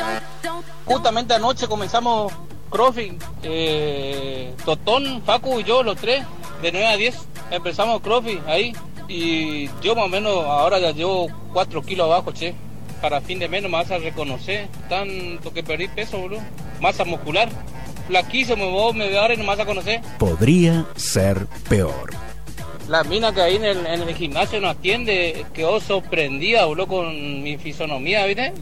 Justamente anoche comenzamos CrossFit, Totón, Facu y yo, los tres, de 9 a 10, empezamos CrossFit ahí, y yo más o menos ahora ya llevo 4 kilos abajo, che. Para fin de mes no me vas a reconocer, tanto que perdí peso, boludo, masa muscular, flaquísimo, vos me ves ahora y no me vas a conocer. Podría ser peor. La mina que ahí en el gimnasio nos atiende, quedó sorprendida, boludo, con mi fisonomía, ¿viste?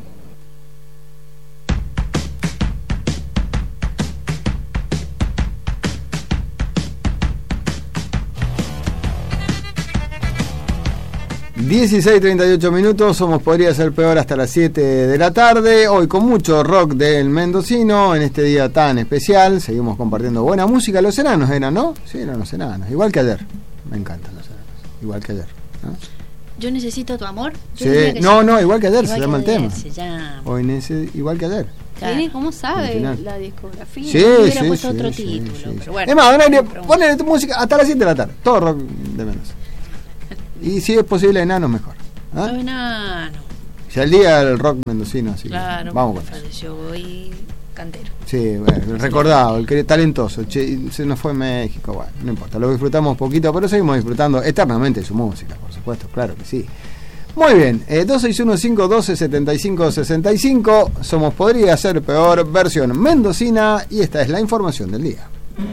...16:38, somos Podría Ser Peor hasta las 7 de la tarde... ...hoy con mucho rock del mendocino... ...en este día tan especial... ...seguimos compartiendo buena música... ...los enanos eran, ¿no? Sí, eran los enanos... ...igual que ayer... ...me encantan los enanos... ...igual que ayer, ¿no? Yo necesito tu amor. Sí, no, igual que ayer se llama el tema. Se llama. Igual que ayer. Claro. ¿Cómo sabe la discografía? Sí, hubiera puesto otro título, pero bueno. Es más, ponle tu música hasta las 7 de la tarde. Todo rock de menos. Y si es posible, enanos mejor. ¿Ah? Los enanos. Ya el día del rock mendocino, así claro, vamos con eso. Falleció hoy Cantero. Sí, bueno, recordado, el que talentoso, se nos fue a México, bueno, no importa, lo disfrutamos poquito, pero seguimos disfrutando eternamente su música, por supuesto, claro que sí. Muy bien, 261-512-7565, somos Podría Ser Peor, versión mendocina, y esta es la información del día.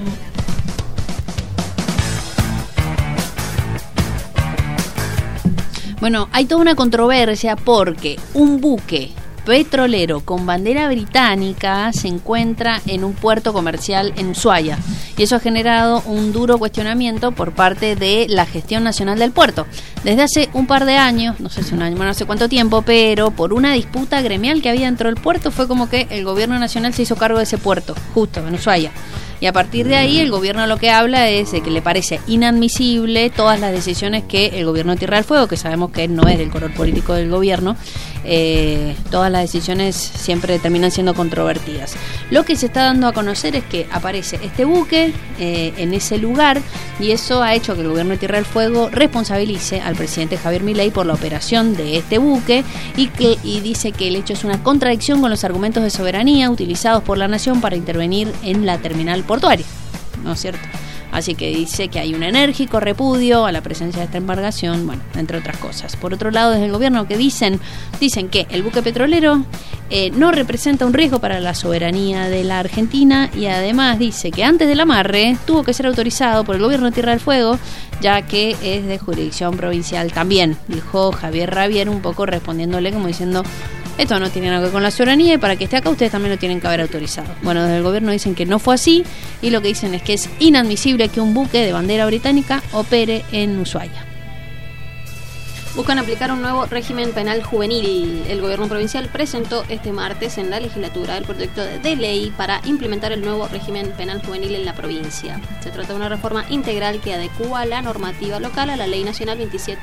Bueno, hay toda una controversia porque un buque petrolero con bandera británica se encuentra en un puerto comercial en Ushuaia, y eso ha generado un duro cuestionamiento por parte de la gestión nacional del puerto. Desde hace un par de años, no sé si un año, no sé cuánto tiempo, pero por una disputa gremial que había dentro del puerto, fue como que el gobierno nacional se hizo cargo de ese puerto, justo en Ushuaia. Y a partir de ahí el gobierno lo que habla es de que le parece inadmisible todas las decisiones que el gobierno de Tierra del Fuego, que sabemos que no es del color político del gobierno, todas las decisiones siempre terminan siendo controvertidas. Lo que se está dando a conocer es que aparece este buque en ese lugar, y eso ha hecho que el gobierno de Tierra del Fuego responsabilice al presidente Javier Milei por la operación de este buque, y dice que el hecho es una contradicción con los argumentos de soberanía utilizados por la nación para intervenir en la terminal portuaria, ¿no es cierto? Así que dice que hay un enérgico repudio a la presencia de esta embarcación, bueno, entre otras cosas. Por otro lado, desde el gobierno que dicen que el buque petrolero no representa un riesgo para la soberanía de la Argentina, y además dice que antes del amarre tuvo que ser autorizado por el gobierno de Tierra del Fuego, ya que es de jurisdicción provincial también, dijo Javier Rabier, un poco respondiéndole como diciendo: esto no tiene nada que ver con la soberanía, y para que esté acá ustedes también lo tienen que haber autorizado. Bueno, desde el gobierno dicen que no fue así, y lo que dicen es que es inadmisible que un buque de bandera británica opere en Ushuaia. Buscan aplicar un nuevo régimen penal juvenil. El gobierno provincial presentó este martes en la legislatura el proyecto de ley para implementar el nuevo régimen penal juvenil en la provincia. Se trata de una reforma integral que adecúa la normativa local a la Ley Nacional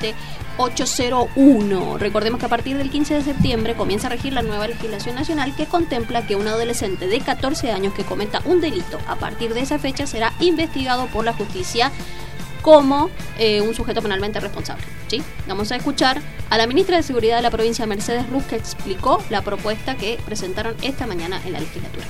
27801. Recordemos que a partir del 15 de septiembre comienza a regir la nueva legislación nacional, que contempla que un adolescente de 14 años que cometa un delito a partir de esa fecha será investigado por la justicia como un sujeto penalmente responsable. ¿Sí? Vamos a escuchar a la ministra de Seguridad de la provincia, Mercedes Ruz, que explicó la propuesta que presentaron esta mañana en la legislatura.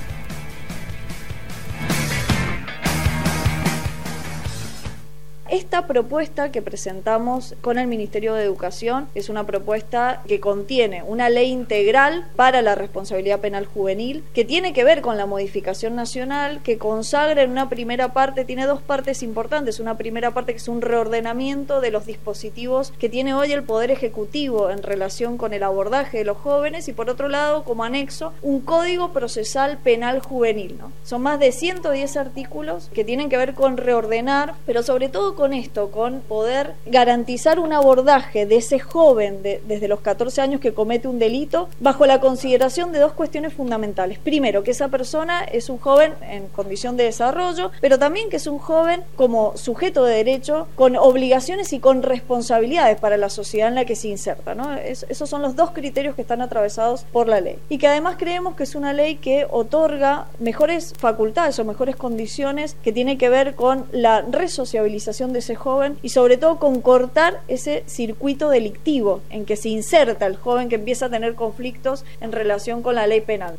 Esta propuesta que presentamos con el Ministerio de Educación es una propuesta que contiene una ley integral para la responsabilidad penal juvenil, que tiene que ver con la modificación nacional, que consagra en una primera parte, tiene dos partes importantes. Una primera parte que es un reordenamiento de los dispositivos que tiene hoy el Poder Ejecutivo en relación con el abordaje de los jóvenes, y por otro lado, como anexo, un Código Procesal Penal Juvenil, ¿no? Son más de 110 artículos que tienen que ver con reordenar, pero sobre todo con esto, con poder garantizar un abordaje de ese joven desde los 14 años que comete un delito, bajo la consideración de dos cuestiones fundamentales. Primero, que esa persona es un joven en condición de desarrollo, pero también que es un joven como sujeto de derecho, con obligaciones y con responsabilidades para la sociedad en la que se inserta, ¿no? Esos son los dos criterios que están atravesados por la ley, y que además creemos que es una ley que otorga mejores facultades o mejores condiciones, que tiene que ver con la resociabilización de ese joven y sobre todo con cortar ese circuito delictivo en que se inserta el joven que empieza a tener conflictos en relación con la ley penal.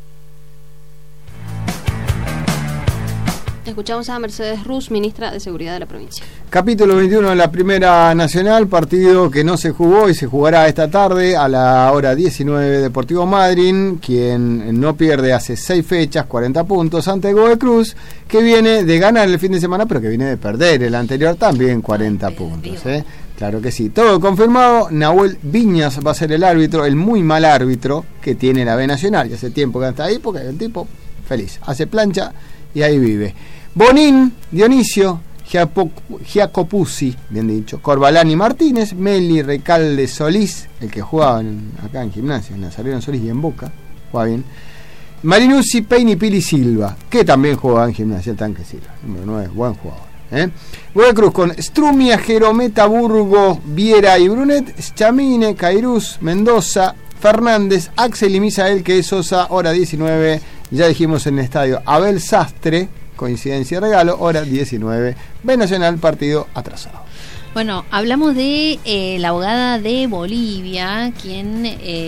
Escuchamos a Mercedes Ruz, ministra de Seguridad de la provincia. Capítulo 21 de la Primera Nacional, partido que no se jugó y se jugará esta tarde a la hora 19. Deportivo Madryn, quien no pierde hace 6 fechas, 40 puntos, ante Godoy Cruz, que viene de ganar el fin de semana, pero que viene de perder el anterior también 40 puntos. Claro que sí. Todo confirmado. Nahuel Viñas va a ser el árbitro, el muy mal árbitro que tiene la B Nacional. Y hace tiempo que está ahí porque el tipo feliz. Hace plancha y ahí vive. Bonín, Dionisio, Giacopuzzi, bien dicho, Corbalán y Martínez, Meli, Recalde, Solís, el que jugaba acá en Gimnasia, en Nazareno Solís y en Boca, juega bien. Marinuzzi, Peña y Pili Silva, que también jugaba en Gimnasia, el Tanque Silva, número 9, buen jugador. Godoy Cruz con Strumia, Jerometa, Burgo, Viera y Brunet, Chamine, Cairuz, Mendoza, Fernández, Axel y Misael, que es Sosa, hora 19, ya dijimos en el estadio Abel Sastre, coincidencia regalo, hora 19, B Nacional, partido atrasado. Bueno, hablamos de la abogada de Bolivia, quien,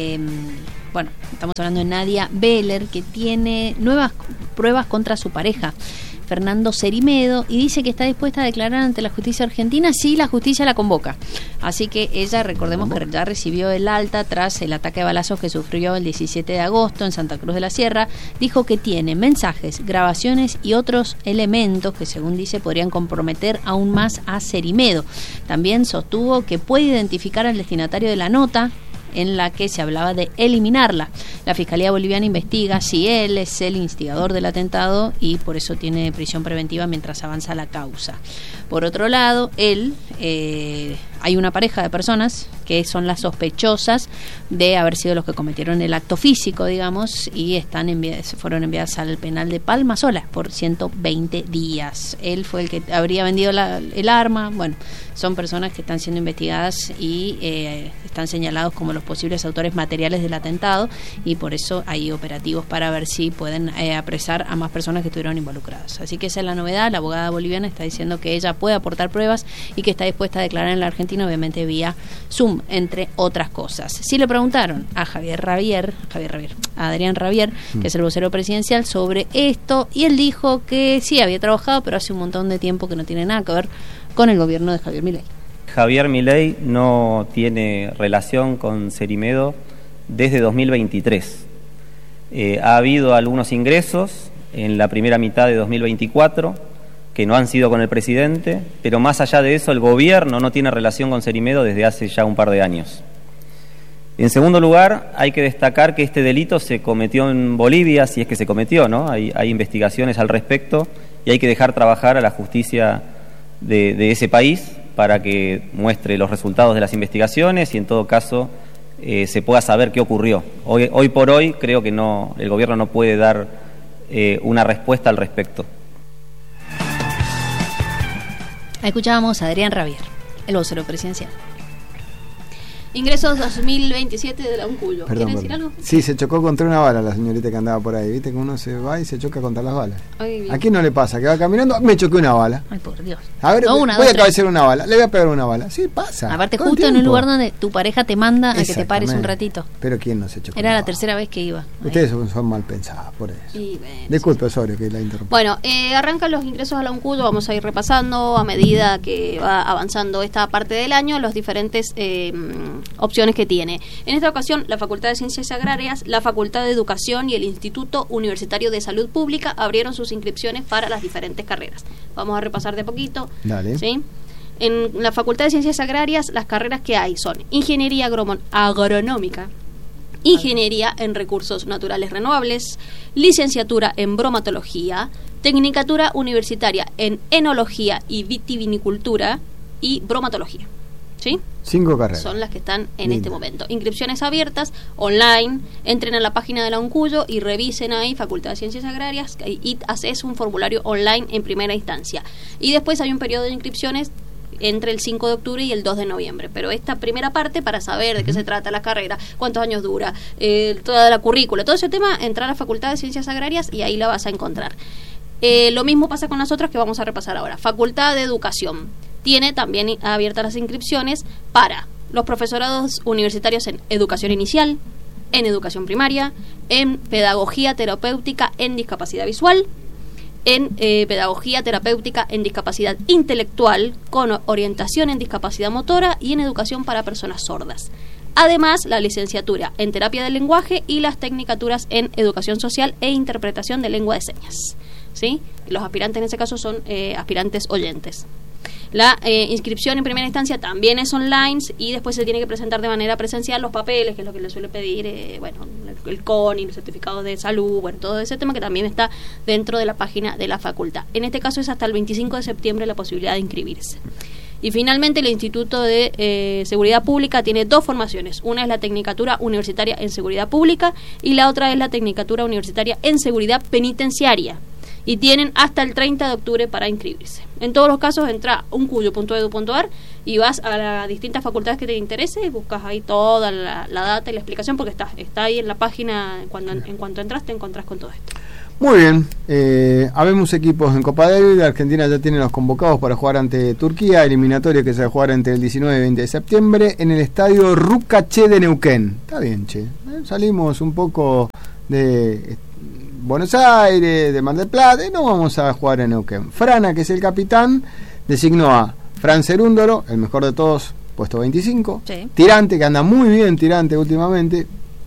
estamos hablando de Nadia Beller, que tiene nuevas pruebas contra su pareja, Fernando Cerimedo, y dice que está dispuesta a declarar ante la justicia argentina si la justicia la convoca. Así que ella, recordemos que ya recibió el alta tras el ataque de balazos que sufrió el 17 de agosto en Santa Cruz de la Sierra. Dijo que tiene mensajes, grabaciones y otros elementos que, según dice, podrían comprometer aún más a Cerimedo. También sostuvo que puede identificar al destinatario de la nota en la que se hablaba de eliminarla. La Fiscalía Boliviana investiga si él es el instigador del atentado y por eso tiene prisión preventiva mientras avanza la causa. Por otro lado, hay una pareja de personas que son las sospechosas de haber sido los que cometieron el acto físico, digamos, y fueron enviadas al penal de Palma Sola por 120 días. Él fue el que habría vendido el arma. Bueno, son personas que están siendo investigadas y están señalados como los posibles autores materiales del atentado, y por eso hay operativos para ver si pueden apresar a más personas que estuvieron involucradas. Así que esa es la novedad. La abogada boliviana está diciendo que ella puede aportar pruebas y que está dispuesta a declarar en la Argentina, obviamente vía Zoom, entre otras cosas. Sí le preguntaron a Adrián Rabier, que es el vocero presidencial, sobre esto, y él dijo que sí, había trabajado, pero hace un montón de tiempo que no tiene nada que ver con el gobierno de Javier Milei. Javier Milei no tiene relación con Cerimedo desde 2023. Ha habido algunos ingresos en la primera mitad de 2024 que no han sido con el presidente, pero más allá de eso el gobierno no tiene relación con Cerimedo desde hace ya un par de años. En segundo lugar, hay que destacar que este delito se cometió en Bolivia, si es que se cometió, ¿no? Hay investigaciones al respecto y hay que dejar trabajar a la justicia de ese país para que muestre los resultados de las investigaciones y en todo caso se pueda saber qué ocurrió. Hoy por hoy creo que el gobierno no puede dar una respuesta al respecto. Escuchábamos a Adrián Rabier, el vocero presidencial. Ingresos 2027 de la UNCUYO. ¿Quiere decir algo? Sí, se chocó contra una bala la señorita que andaba por ahí. Viste que uno se va y se choca contra las balas. ¿A quién no le pasa? Que va caminando, me choqué una bala. Ay, por Dios. A ver, voy a cabecear una bala. Le voy a pegar una bala. Sí, pasa. Aparte, justo en un lugar donde tu pareja te manda a que te pares un ratito. Pero ¿quién no se chocó? Era la tercera vez que iba. Ustedes son mal pensados, por eso. Disculpe, Osorio, que la interrumpí. Bueno, arrancan los ingresos a la UNCUYO. Vamos a ir repasando a medida que va avanzando esta parte del año las diferentes opciones que tiene. En esta ocasión, la Facultad de Ciencias Agrarias, la Facultad de Educación y el Instituto Universitario de Salud Pública abrieron sus inscripciones para las diferentes carreras. Vamos a repasar de poquito. Dale. ¿Sí? En la Facultad de Ciencias Agrarias, las carreras que hay son Ingeniería Agronómica, Ingeniería en Recursos Naturales Renovables, Licenciatura en Bromatología, Tecnicatura Universitaria en Enología y Vitivinicultura y Bromatología. ¿Sí? 5 carreras. Son las que están en este momento. Inscripciones abiertas, online. Entren a la página de la UNCUYO y revisen ahí, Facultad de Ciencias Agrarias, y haces un formulario online en primera instancia. Y después hay un periodo de inscripciones entre el 5 de octubre y el 2 de noviembre. Pero esta primera parte, para saber de qué se trata la carrera, cuántos años dura, toda la currícula, todo ese tema, entrar a la Facultad de Ciencias Agrarias y ahí la vas a encontrar. Lo mismo pasa con las otras que vamos a repasar ahora. Facultad de Educación. tiene también abiertas las inscripciones para los profesorados universitarios en educación inicial, en educación primaria, en pedagogía terapéutica en discapacidad visual, en pedagogía terapéutica en discapacidad intelectual con orientación en discapacidad motora y en educación para personas sordas. Además, la licenciatura en terapia del lenguaje y las tecnicaturas en educación social e interpretación de lengua de señas. ¿Sí? Los aspirantes en ese caso son aspirantes oyentes. La inscripción en primera instancia también es online y después se tiene que presentar de manera presencial los papeles, que es lo que le suele pedir el CONI, los certificados de salud, todo ese tema que también está dentro de la página de la facultad. En este caso es hasta el 25 de septiembre la posibilidad de inscribirse. Y finalmente el Instituto de Seguridad Pública tiene 2 formaciones. Una es la Tecnicatura Universitaria en Seguridad Pública y la otra es la Tecnicatura Universitaria en Seguridad Penitenciaria. Y tienen hasta el 30 de octubre para inscribirse. En todos los casos, entra uncuyo.edu.ar y vas a las distintas facultades que te interese y buscas ahí toda la data y la explicación, porque está ahí en la página. En cuanto entras, te encontrás con todo esto. Muy bien, habemos equipos en Copa Davis. Argentina ya tiene los convocados para jugar ante Turquía, eliminatoria que se va a jugar entre el 19 y 20 de septiembre en el estadio Rucaché de Neuquén. Está bien, che. Salimos un poco de Buenos Aires, de Mar del Plata, y no vamos a jugar en Neuquén. Frana, que es el capitán, designó a Fran Cerúndolo, el mejor de todos, puesto 25. Sí. Tirante, que anda muy bien Tirante últimamente,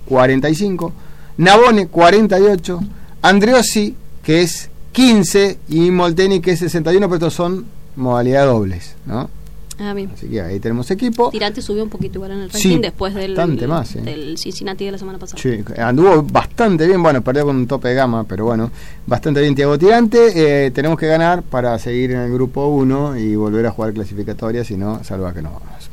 45. Nabone, 48. Andreossi, que es 15, y Molteni, que es 61, pero estos son modalidad dobles, ¿no? Bien. Así que ahí tenemos equipo. Tirante subió un poquito igual en el ranking después del Cincinnati de la semana pasada. Sí, anduvo bastante bien, bueno, perdió con un tope de gama, pero bueno, bastante bien Thiago Tirante. Tenemos que ganar para seguir en el grupo 1 y volver a jugar clasificatoria, si no, salva que no vamos.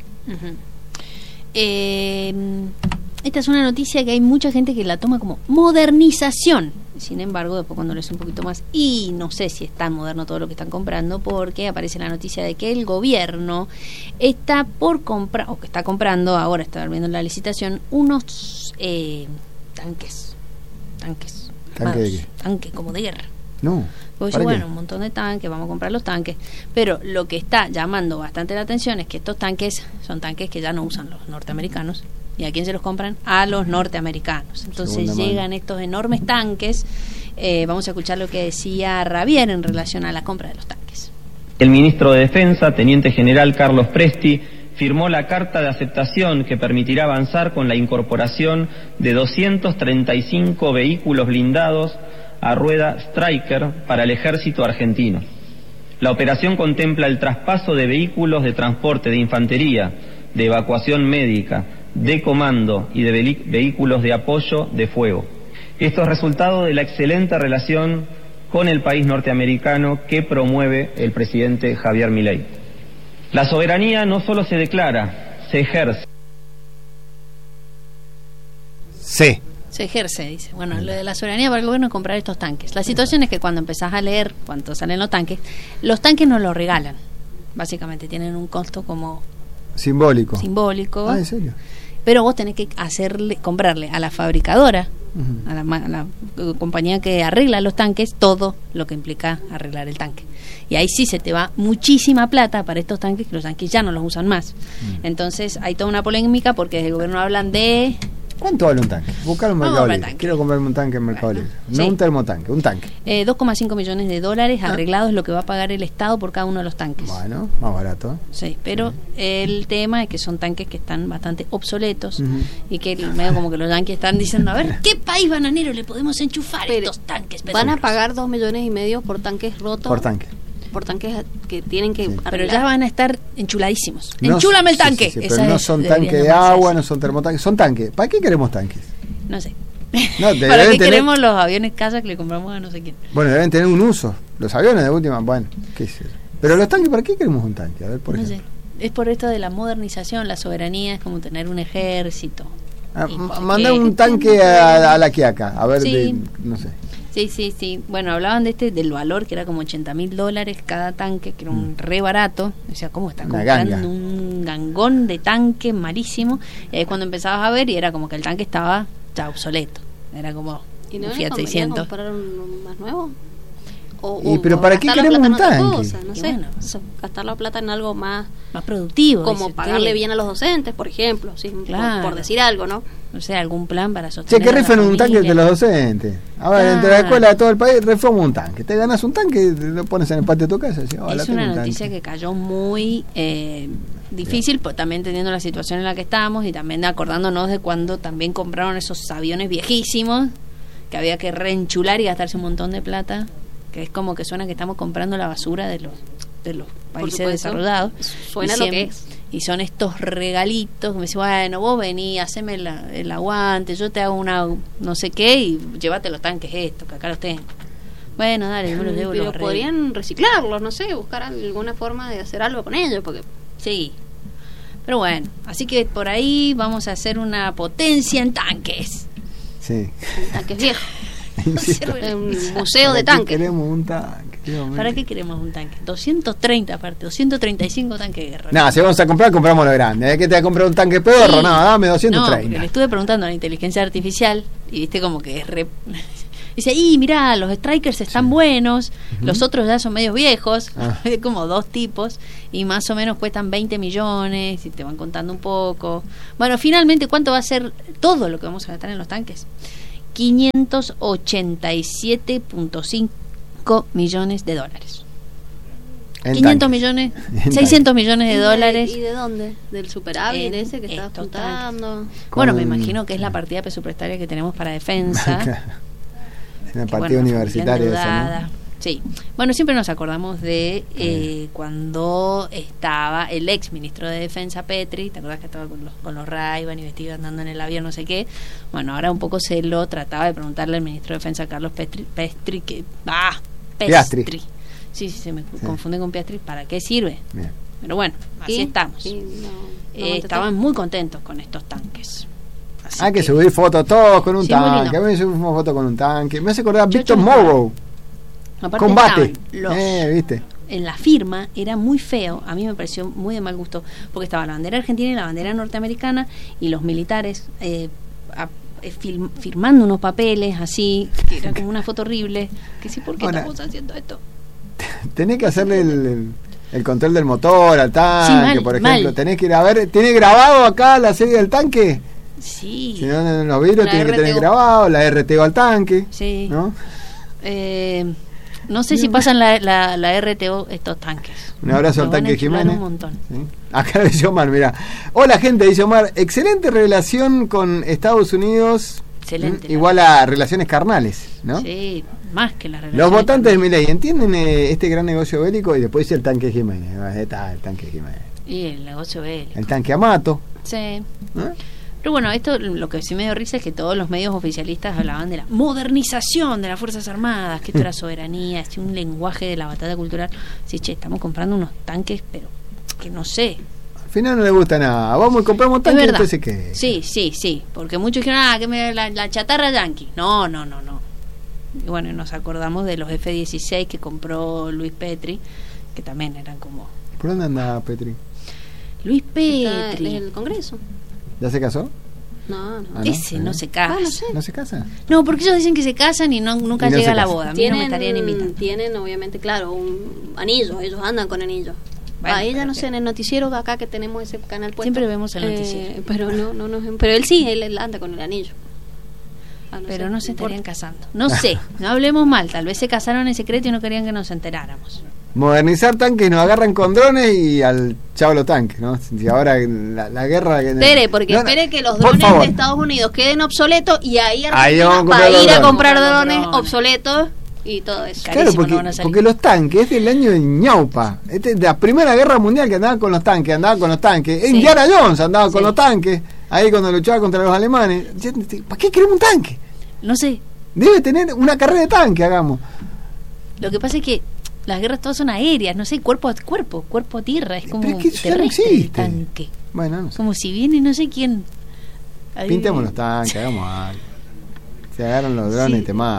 Esta es una noticia que hay mucha gente que la toma como modernización. Sin embargo, después cuando lees un poquito más, y no sé si es tan moderno todo lo que están comprando, porque aparece la noticia de que el gobierno está por comprar, o que está comprando, ahora está viendo la licitación, unos tanques. ¿Tanque de qué? Tanque como de guerra. No. Pues bueno, un montón de tanques, vamos a comprar los tanques, pero lo que está llamando bastante la atención es que estos tanques son tanques que ya no usan los norteamericanos. ¿Y a quién se los compran? A los norteamericanos. Entonces llegan estos enormes tanques. Vamos a escuchar lo que decía Ravier en relación a la compra de los tanques. El ministro de Defensa, Teniente General Carlos Presti, firmó la carta de aceptación que permitirá avanzar con la incorporación de 235 vehículos blindados a rueda Stryker para el ejército argentino. La operación contempla el traspaso de vehículos de transporte de infantería, de evacuación médica, de comando y de vehículos de apoyo de fuego. Esto es resultado de la excelente relación con el país norteamericano que promueve el presidente Javier Milei. La soberanía no solo se declara, se ejerce. Sí. Se ejerce, dice. Bueno, lo de la soberanía para el gobierno es comprar estos tanques. La situación es que cuando empezás a leer cuánto salen los tanques no los regalan. Básicamente tienen un costo como simbólico. ¿En serio? Pero vos tenés que comprarle a la fabricadora, a la compañía que arregla los tanques, todo lo que implica arreglar el tanque. Y ahí sí se te va muchísima plata para estos tanques, que los tanques ya no los usan más. Entonces hay toda una polémica porque desde el gobierno hablan de... ¿Cuánto vale un tanque? Buscar un Mercado Libre. Quiero comprarme un tanque en Mercado Libre. No un termotanque, un tanque. 2,5 millones de dólares arreglados es lo que va a pagar el Estado por cada uno de los tanques. Bueno, más barato. Sí, pero el tema es que son tanques que están bastante obsoletos y que medio como que los yanquis están diciendo, a ver, ¿qué país bananero le podemos enchufar estos tanques? Van a pagar 2,5 millones por tanques rotos. Por tanque. Por tanques que tienen que arreglar. Pero ya van a estar enchuladísimos. ¡Enchúlame el tanque! Sí, pero no son tanques de agua, no son termotanques, son tanques. ¿Para qué queremos tanques? No sé. No, ¿para qué queremos los aviones casa que le compramos a no sé quién? Bueno, deben tener un uso. Los aviones de última, bueno, qué sé yo. Pero los tanques, ¿para qué queremos un tanque? A ver, por ejemplo. No sé. Es por esto de la modernización, la soberanía, es como tener un ejército. Mandar un tanque a la Quiaca, a ver, no sé. Sí. Bueno, hablaban del valor que era como $80,000 cada tanque, que era un re barato. O sea, ¿cómo están comprando un gangón de tanque malísimo? Y ahí cuando empezabas a ver, y era como que el tanque estaba ya obsoleto. Era como un Fiat 600. ¿Comprar un más nuevo? pero ¿para qué gastar la queremos plata en un otra tanque? cosa, no Y sé, bueno. gastar la plata en algo más productivo. como dice pagarle usted. bien a los docentes, por ejemplo, sí, Claro. por decir algo, ¿no? No sé, algún plan para Che, sostener que a la rifen un tanque familia. de los docentes. A ver, entre la Claro. escuela de todo el país, reforma un tanque. Te ganas un tanque, lo pones en el patio de tu casa. Y decís, hola, Es tengo una un tanque. noticia que cayó muy difícil, pues, también teniendo la situación en la que estamos y también acordándonos de cuando también compraron esos aviones viejísimos que había que reenchular y gastarse un montón de plata, que es como que suena que estamos comprando la basura de los países supuesto. desarrollados. Suena Y lo que es. Y son estos regalitos que me dicen, bueno, vos vení, haceme el aguante, yo te hago una no sé qué y llévate los tanques estos, que acá los tengo. Bueno, dale, yo me los llevo. Pero los arreglo. podrían reciclarlos, no sé, buscar alguna forma de hacer algo con ellos, porque Sí. Pero bueno, así que por ahí vamos a hacer una potencia en tanques. Sí. tanques viejos. Insisto. Un museo de ¿Para qué tanques. queremos un tanque? Dios mío. ¿Para qué queremos un tanque? 230 aparte, 235 tanques de guerra. No, si vamos a comprar, compramos lo grande. ¿Es que te va a comprar un tanque pedorro? Sí. No, dame No, 230. porque le estuve preguntando a la inteligencia artificial y viste como que es dice, mirá, los strikers están buenos, los otros ya son medios viejos, Ah. hay como dos tipos, y más o menos cuestan 20 millones, y te van contando un poco. Bueno, finalmente, ¿cuánto va a ser todo lo que vamos a gastar en los tanques? 587.5 millones de dólares. En 500 tanques. millones, En 600 millones de ¿Y dólares. ¿Y de dónde? ¿Del superávit En ese que estás estos juntando? Bueno, Con- me imagino que es la partida presupuestaria que tenemos para defensa. Claro. Es una Que, partida bueno, universitaria familia esa, endeudada. ¿no? Sí. Bueno, siempre nos acordamos de cuando estaba el ex ministro de Defensa, Petri. ¿Te acuerdas que estaba con los Ray-Ban y vestido andando en el avión, no sé qué? Bueno, ahora un poco se lo trataba de preguntarle al ministro de Defensa, Carlos Pestri, que... Piastri. Pestri. Sí, se me confunde con Piastri. ¿Para qué sirve? Bien. Pero bueno, así ¿Y? estamos. ¿Y no Estaban muy contentos con estos tanques. Así Hay que subir fotos todos con un Sí, muy tanque. lindo. A mí me subimos fotos con un tanque. Me hace acordar a Chocho Víctor Morrow. Morrow. Aparte Combate. estaban los ¿Viste? en la firma era muy feo, a mí me pareció muy de mal gusto, porque estaba la bandera argentina y la bandera norteamericana y los militares firmando unos papeles así, que era como una foto horrible, que sí, ¿por qué Ahora, estamos haciendo esto? Tenés que hacerle el control del motor al tanque, mal, por ejemplo. mal. Tenés que ir a ver. ¿Tiene grabado acá la serie del tanque? Sí, Si no, en los vidrios La tiene que tener RTO. grabado la RTO al tanque. sí. ¿No? No sé si pasan la RTO estos tanques. Un abrazo al Los van a tanque enchular Jiménez. un montón. ¿Sí? Acá dice Omar, mira. Hola gente, dice Omar. Excelente relación con Estados Unidos. Excelente. Igual a relaciones carnales, ¿no? Sí, más que la relación. Los votantes de Milei entienden este gran negocio bélico y después dice el tanque Jiménez. Ahí está, el tanque Jiménez. Y el negocio bélico. El tanque Amato. Sí. ¿no? Pero bueno, esto lo que sí me dio risa es que todos los medios oficialistas hablaban de la modernización de las Fuerzas Armadas, que esto era soberanía, es un lenguaje de la batalla cultural. Sí, che, estamos comprando unos tanques, pero que no sé. Al final no le gusta nada. Vamos y compramos Es tanques y verdad. entonces ¿qué? Sí, porque muchos dijeron, que la chatarra yankee. No. Y bueno, nos acordamos de los F-16 que compró Luis Petri, que también eran como... ¿Por dónde anda Petri? Luis Está Petri. en el Congreso. ¿Ya se casó? No. Ah, ¿no? Ese no se casa. Ah, no sé. ¿No se casa? No, porque ellos dicen que se casan y nunca Y no llega se la casan. boda. A mí no me estarían invitando. Tienen, obviamente, claro, un anillo. Ellos andan con anillo. Bueno, Ahí ya pero no que- sé, en el noticiero acá que tenemos ese canal puesto. Siempre vemos el noticiero. Pero pero él sí, él anda con el anillo. Ah, Pero sé, no se importa. estarían casando. No sé, no hablemos mal. Tal vez se casaron en secreto y no querían que nos enteráramos. Modernizar tanques, nos agarran con drones y al chavo los tanques, ¿no? Si ahora la guerra... Espere, porque No, no, espere que los por drones favor. de Estados Unidos queden obsoletos y ahí Ahí Argentina vamos a va comprar a los ir a drones. comprar Los drones drones. obsoletos y todo eso. Carísimo, Claro, no van a salir. porque los tanques es del año de ñaupa. Este es de la Primera Guerra Mundial que andaban con los tanques, Sí. Indiana Jones andaba con Sí. los tanques, ahí cuando luchaba contra los alemanes. ¿Para qué queremos un tanque? No sé. Debe tener una carrera de tanque, hagamos. Lo que pasa es que las guerras todas son aéreas, no sé, cuerpo a tierra. Es como Pero es que eso ya no terrestre el existe. tanque. Bueno, no sé. Como si viene no sé quién. Ahí- Pintemos los tanques, hagamos algo. Se agarran los drones Sí. y te matan.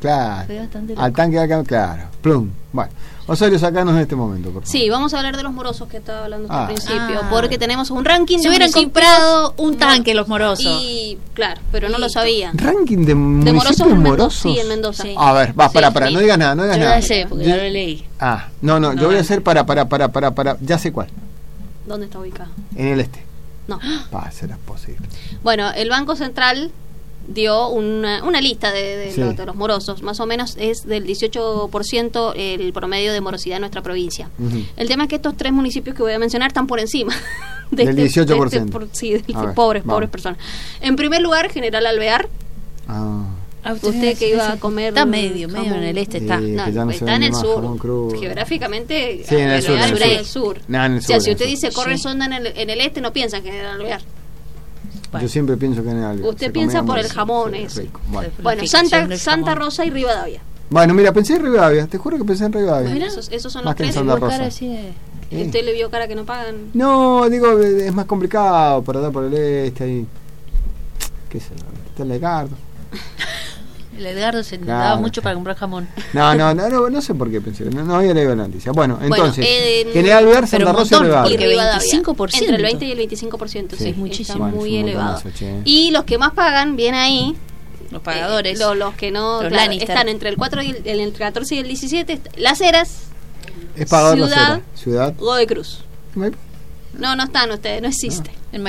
Claro. Fue bastante Al loco. tanque acá, claro. Plum. Bueno, Osorio, sacanos de este momento, por favor. Sí, vamos a hablar de los morosos que estaba hablando al principio, Ah. porque tenemos un ranking Se de hubieran municipios- comprado un tanque los morosos. Y claro, pero no lo Listo. sabían. Ranking de De municipios morosos en Mendoza. morosos. Sí, en Mendoza. Sí. A ver, va, Sí, para, sí. no digas nada, no digas Yo nada. ya sé, porque ya lo leí. Ah, no, yo voy a hacer para, ya sé cuál. ¿Dónde está ubicado? En el este. No. Será posible. Bueno, el Banco Central dio una lista de Sí. los morosos. Más o menos es del 18% el promedio de morosidad en nuestra provincia. Ujú. El tema es que estos 3 municipios que voy a mencionar están por encima Del 18%. Sí, de A ver, pobres vamos. personas. En primer lugar, General Alvear. Ah, Usted que iba a comer Está medio jamón. en el este Sí, está. que No, ya no se está vende en el más sur. jamón crudo. Geográficamente, Sí, en el sur, Alvear en el está en sur. el sur. No, en el O sea, sur, si en el usted sur. dice corre Sí. sonda en el este, no piensa en General Alvear. yo siempre pienso que en el Usted se piensa comía por muy el jamón sí, ese. rico. Bueno. Bueno, Purificación del Santa jamón. Rosa y Rivadavia. Bueno, mira, pensé en Rivadavia, te juro que pensé en Rivadavia. Bueno, esos son Más los que en tres. Santa Rosa. Cara así de- ¿Y usted le vio cara que no pagan? No, digo, es más complicado para dar por el este ahí. ¿Qué sé yo? Está el Edgardo. El Edgardo se le Claro. daba mucho para comprar jamón. No sé por qué pensé. No había leído la noticia. Bueno, entonces, en- General Alvear, pero Santa un Rosa y montón, Rivadavia. porque Rivadavia. 25%. Entre el 20 y el 25%, Sí. sí. Es muchísimo. Está Bueno, muy es un elevado. montonazo, che. Y los que más pagan, bien ahí. Los pagadores. Los que no, Los claro, Lannister. están entre el 4 y entre el 14 y el 17. Las Heras, Es pagador la Ciudad- cera. Ciudad. Godoy Cruz. Maipú. No están ustedes, no existe. En